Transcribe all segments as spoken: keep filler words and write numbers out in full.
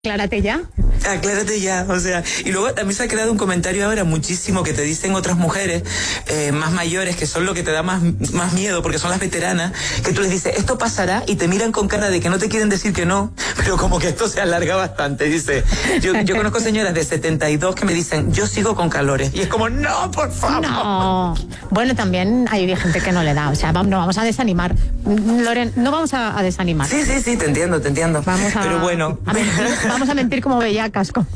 Aclárate ya. Aclárate ya, o sea, y luego también se ha creado un comentario ahora muchísimo que te dicen otras mujeres eh, más mayores, que son lo que te da más, más miedo, porque son las veteranas, que tú les dices, esto pasará, y te miran con cara de que no te quieren decir que no, pero como que esto se alarga bastante, dice. Yo, yo conozco señoras de setenta y dos que me dicen, yo sigo con calores, y es como, no, por favor. No. Bueno, también hay gente que no le da, o sea, no vamos a desanimar. Loren, no vamos a, a desanimar. Sí, sí, sí, te entiendo, te entiendo. Vamos a, pero bueno. A mentir, vamos a mentir como bellacas. Como...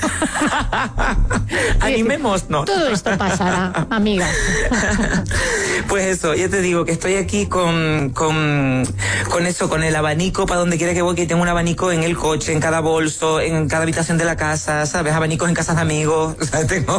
Animémonos. Todo esto pasará, amiga. Pues eso, ya te digo que estoy aquí con, con, con eso, con el abanico para donde quiera que voy, que tengo un abanico en el coche, en cada bolso, en cada habitación de la casa, ¿sabes? Abanicos en casas de amigos, o sea, tengo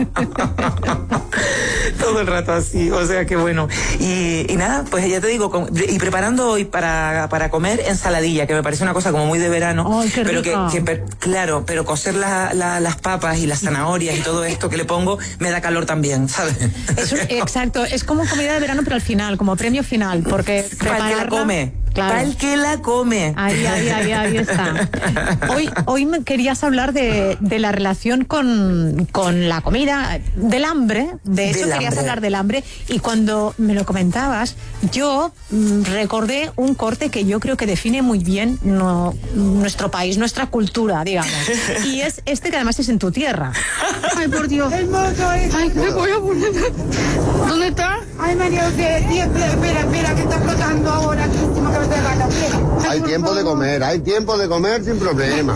todo el rato así, o sea que bueno. Y, y nada, pues ya te digo, con, y preparando hoy para, para comer ensaladilla, que me parece una cosa como muy de verano. ¡Ay, qué pero rico! que, que, claro, pero cocer la, la, las papas y las zanahorias y todo esto que le pongo me da calor también, ¿sabes? Eso, exacto, es como comida de verano, pero al final, como premio final, porque para el que la come. Claro. Para el que la come. Ahí, ahí, ahí, ahí está. Hoy, hoy me querías hablar de, de la relación con, con la comida, del hambre. De eso del querías hambre. hablar del hambre. Y cuando me lo comentabas, yo mmm, recordé un corte que yo creo que define muy bien no, nuestro país, nuestra cultura, digamos. Y es este que además es en tu tierra. Ay, por Dios. El mozo es... Ay, me voy a poner... ¿Dónde está? Ay, María José, espera, espera, espera, que está flotando ahora. Aquí, que me se gana, espera. Hay tiempo de comer, hay tiempo de comer sin problema.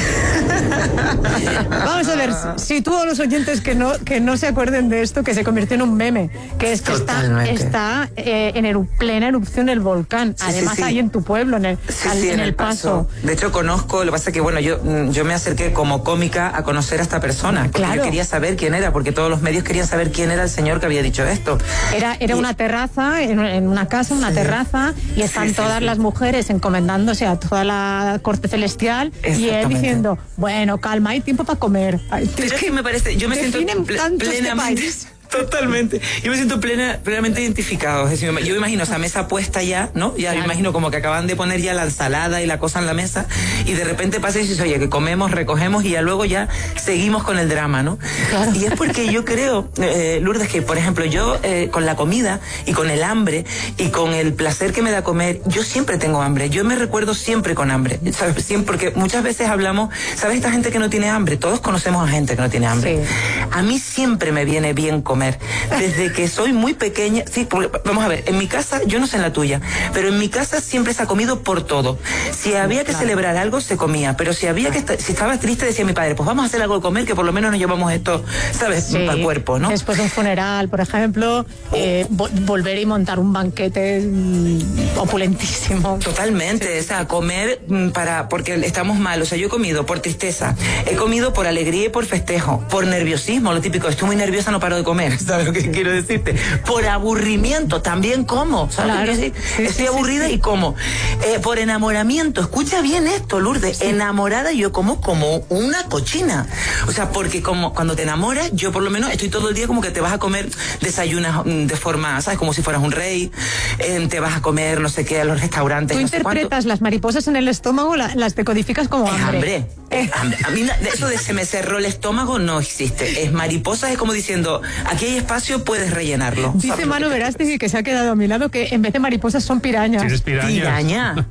Vamos a ver, sitúo a los oyentes que no, que no se acuerden de esto, que se convirtió en un meme, que es que está, está eh, en eru plena erupción el volcán, sí, además sí, sí. ahí en tu pueblo, en el, Sí, al, sí, en el paso. De hecho, conozco, lo que pasa es que, bueno, yo, yo me acerqué como cómica a conocer a esta persona, porque Claro. yo quería saber quién era, porque todos los medios querían saber quién era el señor que había dicho esto. Era, era Y- una terraza, en, en una casa, una Sí. terraza, y están Sí, sí, todas sí. las mujeres encomendándose a toda la corte celestial, y él Exactamente. diciendo, bueno, calma, hay tiempo para comer. Ay, Pero es que me parece, yo me siento definen ple- tanto este plenamente, país. totalmente, yo me siento plena, plenamente identificado. Es decir, yo me imagino esa mesa puesta ya, ¿no? Ya Claro. me imagino como que acaban de poner ya la ensalada y la cosa en la mesa, y de repente pasa y dices, oye, que comemos, recogemos, y ya luego ya seguimos con el drama, ¿no? Claro. Y es porque yo creo, eh, Lourdes, que por ejemplo yo eh, con la comida y con el hambre y con el placer que me da comer, yo siempre tengo hambre, yo me recuerdo siempre con hambre, ¿sabes? Siempre, porque muchas veces hablamos, ¿sabes? Esta gente que no tiene hambre, todos conocemos a gente que no tiene hambre. Sí. A mí siempre me viene bien comer. Desde que soy muy pequeña, sí, porque, vamos a ver, en mi casa, yo no sé en la tuya, pero en mi casa siempre se ha comido por todo. Si había que Claro. celebrar algo, se comía, pero si había que esta- si estaba triste, decía mi padre, pues vamos a hacer algo de comer, que por lo menos nos llevamos esto, ¿sabes? Sí. Para el cuerpo, ¿no? Después de un funeral, por ejemplo, eh, vo- volver y montar un banquete mm, opulentísimo. Totalmente, o sea, comer mm, para, porque estamos mal, o sea, yo he comido por tristeza, he comido por alegría y por festejo, por nerviosismo, lo típico, estoy muy nerviosa, no paro de comer, ¿sabes lo que quiero decirte? Por aburrimiento, también como, ¿sabes Claro. lo que quiero decir? Sí, Estoy sí, aburrida sí, sí. y como. Eh, por enamoramiento, escucha bien esto, Lourdes, enamorada yo como como una cochina, o sea, porque como cuando te enamoras, yo por lo menos estoy todo el día como que te vas a comer, desayunas mm, de forma, ¿sabes? Como si fueras un rey, eh, te vas a comer no sé qué a los restaurantes. Tú no sé cuánto. interpretas las mariposas en el estómago, la- las decodificas como Es hambre. hambre. Es hambre. A mí na- eso de se me cerró el estómago no existe. Es mariposa, es como diciendo, aquí hay espacio, puedes rellenarlo. Dice ¿Sabes Manu lo que- Verástegui, que se ha quedado a mi lado, que en vez de mariposas son pirañas. ¿Tienes pirañas? Piraña.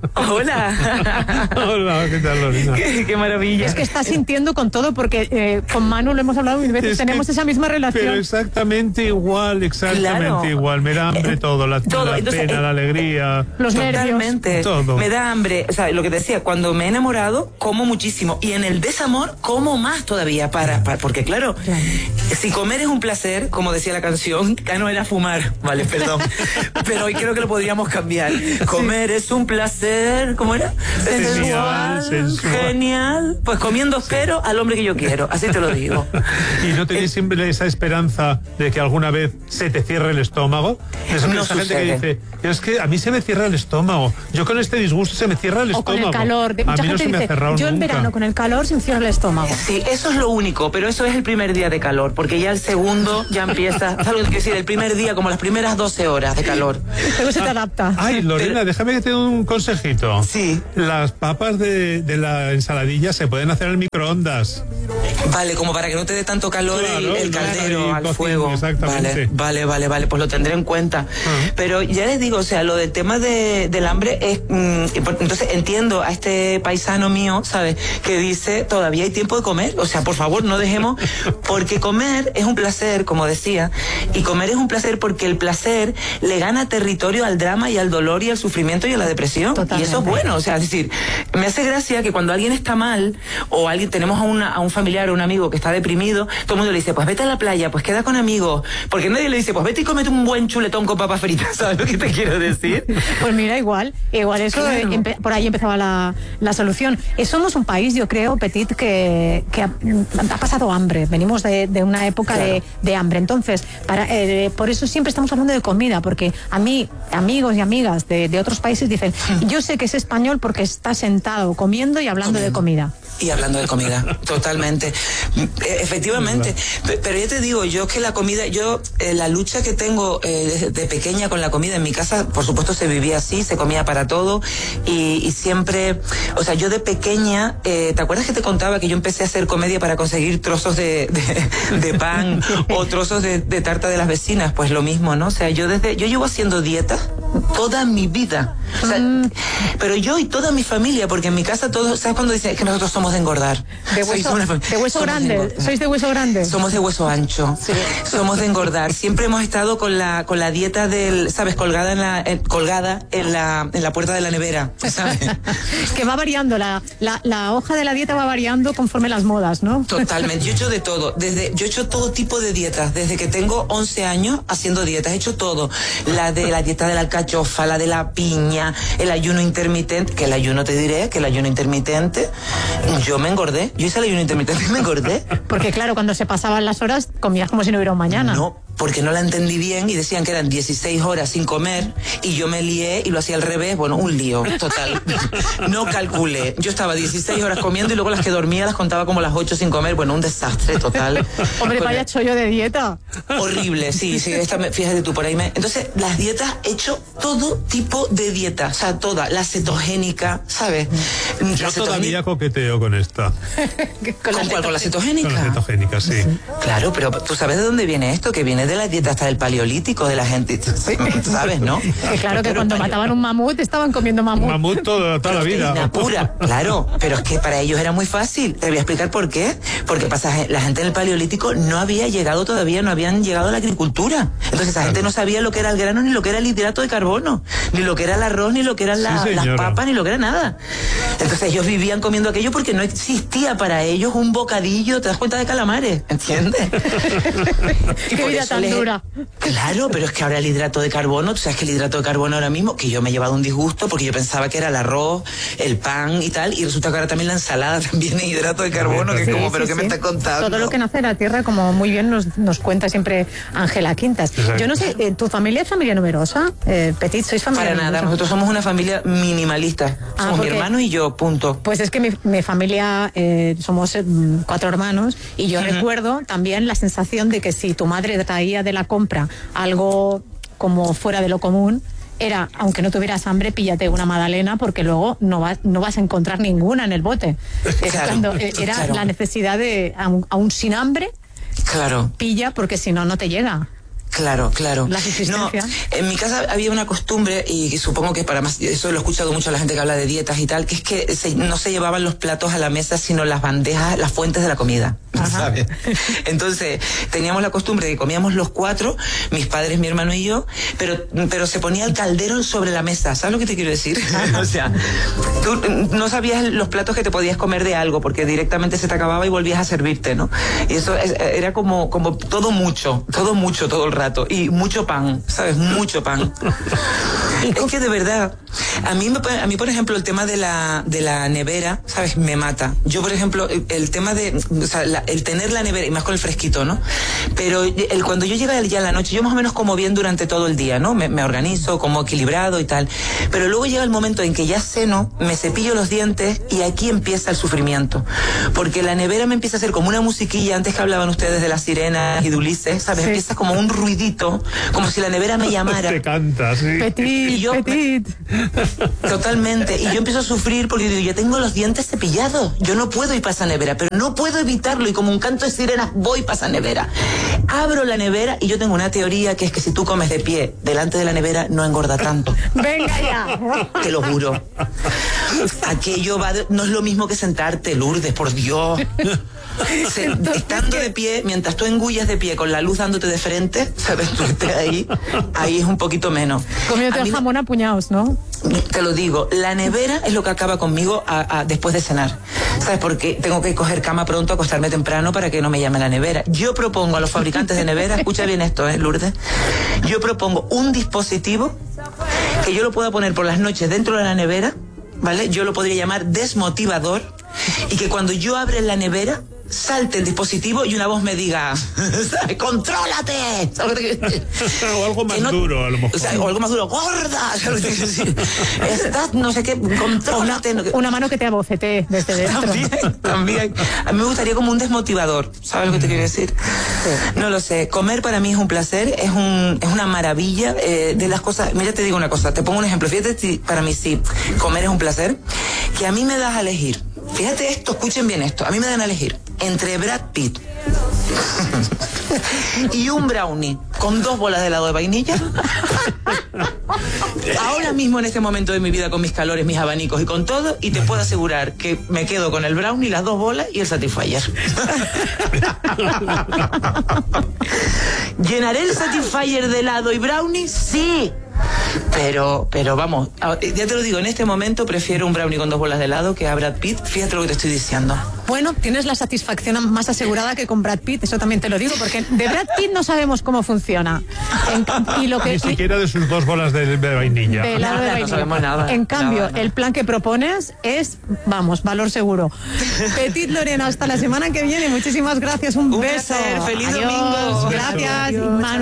Hola. Hola, ¿qué tal, Lorena? qué, qué maravilla. Es que está sintiendo con todo, porque eh, con Manu lo hemos hablado mil veces, Es que- tenemos esa misma relación. Pero exactamente igual, exactamente Claro. igual. Me da hambre Eh, todo, la, todo. la Entonces, pena, eh, la alegría. Los nervios. Totalmente. Todo. Me da hambre. O sea, lo que te decía, cuando me he enamorado, como muchísimo. Y en el desamor, como más todavía. Para, para porque claro, Claro. si comer es un placer, como decía la canción, ya no era fumar, vale, perdón. Pero hoy creo que lo podríamos cambiar. Comer es un placer, ¿cómo era? Sensual, sensual. Genial. Pues comiendo espero al hombre que yo quiero. Así te lo digo. ¿Y no tenéis siempre esa esperanza de que alguna vez se te cierre el estómago? Esa, No esa gente que sucede. dice, es que a mí se me cierra el estómago. Yo con este disgusto se me cierra el O con estómago. el calor. De, a mucha mí no gente se me ha dice, cerrado yo en nunca. verano con el calor se me cierra el estómago. Sí, eso es lo único, pero eso es el primer día de calor, porque ya el segundo ya empieza, ¿sabes lo que quiero decir? El primer día, como las primeras doce horas de calor. Luego se te adapta. Ay, Lorena, Pero- déjame que te dé un consejito. Sí. Las papas de, de la ensaladilla se pueden hacer en el microondas. Vale, como para que no te dé tanto calor el, Claro, el no, caldero ahí al cocina, fuego. exactamente. Vale, vale, vale, vale, pues lo tendré en cuenta. Pero ya les digo, o sea, lo del tema de, del hambre es... mm, y por- entonces entiendo a este paisano mío, ¿sabes? Que dice, todavía hay tiempo de comer. O sea, por favor, no dejemos... Porque comer es un placer, como decía, y comer es un placer porque el placer le gana territorio al drama y al dolor y al sufrimiento y a la depresión. Totalmente. Y eso es bueno, o sea, es decir, me hace gracia que cuando alguien está mal o alguien tenemos a, una, a un familiar o un amigo que está deprimido, todo el mundo le dice, pues vete a la playa, pues queda con amigos, porque nadie le dice, pues vete y comete un buen chuletón con papas fritas, ¿sabes lo que te quiero decir? Pues mira, igual, igual eso, Claro. eh, empe- por ahí empezaba la, la solución. Eh, somos un país, yo creo, Petit, que, que ha, ha pasado hambre. Venimos de, de una época Claro. de, de hambre. Entonces, para, eh, por eso siempre estamos hablando de comida, porque a mí, amigos y amigas de, de otros países dicen, yo sé que es español porque está sentado comiendo y hablando de comida. Y hablando de comida, totalmente. E- Efectivamente. Pe- Pero yo te digo, yo que la comida, yo, eh, la lucha que tengo eh, desde de pequeña con la comida en mi casa, por supuesto se vivía así, se comía para todo y, y siempre, o sea, yo de pequeña, eh, ¿te acuerdas que te contaba que yo empecé a hacer comedia para conseguir trozos de, de, de pan o trozos de, de tarta de las vecinas? Pues lo mismo, ¿no? O sea, yo desde, yo llevo haciendo dieta toda mi vida. O sea, pero yo y toda mi familia, porque en mi casa todos, ¿sabes cuando dicen que nosotros somos de engordar? De Sois hueso, una fam- de hueso somos grande. engordar. ¿Sois de hueso grande? Somos de hueso ancho. Somos de engordar. Siempre hemos estado con la con la dieta del, ¿sabes? Colgada en la eh, colgada en la en la puerta de la nevera, ¿sabes? Que va variando, la, la, la hoja de la dieta va variando conforme las modas, ¿no? Totalmente. Yo he hecho de todo. Desde, yo he hecho todo tipo de dietas. Desde que tengo once años haciendo dietas. He hecho todo. La de la dieta de la alcachofa, la de la piña, el ayuno intermitente. Que el ayuno te diré, que el ayuno intermitente. Yo me engordé. Yo hice el ayuno intermitente y me engordé. Porque claro, cuando se pasaban las horas, comías como si no hubiera un mañana. No, porque no la entendí bien y decían que eran dieciséis horas sin comer y yo me lié y lo hacía al revés. Bueno, un lío total. No calculé. Yo estaba dieciséis horas comiendo y luego las que dormía las contaba como las ocho sin comer. Bueno, un desastre total. Hombre, Con vaya el- chollo de dieta. Horrible, sí, sí, esta me- fíjate tú por ahí me... Entonces, las dietas, he hecho todo tipo de dieta, o sea, toda, la cetogénica, ¿sabes? Yo La todavía coqueteo con esta. Con ¿Con la cuál? ¿Con la cetogénica. cetogénica? Con la cetogénica, sí. Claro, pero tú sabes de dónde viene esto, que viene de la dieta hasta del paleolítico de la gente, ¿sabes, no? Que claro que Pero cuando paleo- mataban un mamut estaban comiendo mamut. Mamut toda, toda la vida. Proteína pura, claro, pero es que para ellos era muy fácil. Te voy a explicar por qué. Porque pasa, la gente en el paleolítico no había llegado todavía, no habían llegado a la agricultura. Entonces esa gente no sabía lo que era el grano, ni lo que era el hidrato de carbono, ni lo que era el arroz, ni lo que eran la- Sí, las señora. papas, ni lo que era nada. Entonces ellos vivían comiendo aquello porque no existía para ellos un bocadillo, te das cuenta, de calamares, ¿entiendes? Y Qué por vida eso tan les- dura. Claro, pero es que ahora el hidrato de carbono, tú sabes que el hidrato de carbono ahora mismo, que yo me he llevado un disgusto porque yo pensaba que era el arroz, el pan y tal, y resulta que ahora también la ensalada también es hidrato de carbono, que es Sí, como, sí, pero ¿qué sí. me está contando? Todo lo que nace de la tierra, como muy bien nos, nos cuenta siempre Ángela Quintas. Exacto. Yo no sé, eh, ¿tu familia es familia numerosa? Eh, Petit, ¿sois familia Para nada, numerosa? nosotros somos una familia minimalista. Ah, Somos mi porque- hermano y yo, punto. Pues es que mi, mi familia, eh, somos eh, mm, cuatro hermanos, y yo recuerdo también la sensación de que si tu madre traía de la compra algo como fuera de lo común, era, aunque no tuvieras hambre, píllate una magdalena porque luego no vas, no vas a encontrar ninguna en el bote. Es Claro, cuando, eh, era claro. la necesidad de, aun, aun sin hambre, Claro. pilla porque si no, no te llega. Claro, claro. La subsistencia. No, en mi casa había una costumbre, y supongo que para más, eso lo he escuchado mucho a la gente que habla de dietas y tal, que es que se- no se llevaban los platos a la mesa, sino las bandejas, las fuentes de la comida. ¿Sabes? Entonces, teníamos la costumbre de que comíamos los cuatro, mis padres, mi hermano y yo, pero, pero se ponía el caldero sobre la mesa. ¿Sabes lo que te quiero decir? O sea, tú no sabías los platos que te podías comer de algo, porque directamente se te acababa y volvías a servirte, ¿no? Y eso es- era como, como todo mucho, todo mucho, todo el rato. Y mucho pan, ¿sabes? Mucho pan. Es que de verdad, A mí, a mí, por ejemplo, el tema de la, de la nevera, ¿sabes? Me mata. Yo, por ejemplo, el, el tema de, o sea, la, el tener la nevera, y más con el fresquito, ¿no? Pero el, cuando yo llego ya a la noche, yo más o menos como bien durante todo el día, ¿no? Me, me organizo, como equilibrado y tal. Pero luego llega el momento en que ya ceno, me cepillo los dientes y aquí empieza el sufrimiento. Porque la nevera me empieza a hacer como una musiquilla, antes que hablaban ustedes de las sirenas y de Ulises, ¿sabes? Sí. Empieza como un ruidito, como si la nevera me llamara. Te canta, sí. Petit, y yo, petit. Totalmente. Y yo empiezo a sufrir porque digo, yo tengo los dientes cepillados. Yo no puedo ir para esa nevera, pero no puedo evitarlo. Y como un canto de sirenas, voy para esa nevera. Abro la nevera y yo tengo una teoría que es que si tú comes de pie delante de la nevera, no engorda tanto. Venga ya. Te lo juro. Aquello va de, no es lo mismo que sentarte, Lourdes, por Dios. Se, estando de pie, mientras tú engullas de pie con la luz dándote de frente, sabes, tú estés ahí, ahí es un poquito menos. Comiéndote el jamón a puñados, ¿no? Te lo digo, la nevera es lo que acaba conmigo a, a, después de cenar. ¿Sabes? Porque tengo que coger cama pronto, acostarme temprano para que no me llame la nevera. Yo propongo a los fabricantes de nevera, escucha bien esto, ¿eh, Lourdes? Yo propongo un dispositivo que yo lo pueda poner por las noches dentro de la nevera, ¿vale? Yo lo podría llamar desmotivador, y que cuando yo abra la nevera salte el dispositivo y una voz me diga, ¡contrólate! O algo más no, duro, a lo mejor. O, sea, o algo más duro, ¡gorda! Estás, no sé qué, contrólate. Una, una mano que te abocete desde dentro. También, también. A mí me gustaría como un desmotivador, ¿sabes lo que te quiero decir? Sí. No lo sé. Comer para mí es un placer, es un es una maravilla eh, de las cosas. Mira, te digo una cosa, te pongo un ejemplo. Fíjate, para mí sí, comer es un placer, que a mí me das a elegir. Fíjate esto, escuchen bien esto. A mí me dan a elegir entre Brad Pitt y un brownie con dos bolas de helado de vainilla. Ahora mismo, en este momento de mi vida, con mis calores, mis abanicos y con todo, y te puedo asegurar que me quedo con el brownie, las dos bolas y el Satisfyer. ¿Llenaré el Satisfyer de helado y brownie? Sí. Pero, pero vamos, ya te lo digo, en este momento prefiero un brownie con dos bolas de helado que a Brad Pitt. Fíjate lo que te estoy diciendo. Bueno, tienes la satisfacción más asegurada que con Brad Pitt, eso también te lo digo, porque de Brad Pitt no sabemos cómo funciona. En, y lo que, Ni siquiera de sus dos bolas de, de vainilla. De helado de vainilla. No sabemos nada. En cambio, nada, nada. el plan que propones es, vamos, valor seguro. Petit Lorena, hasta la semana que viene. Muchísimas gracias, un, un beso. Placer. Feliz Adiós. domingo. Gracias. Adiós.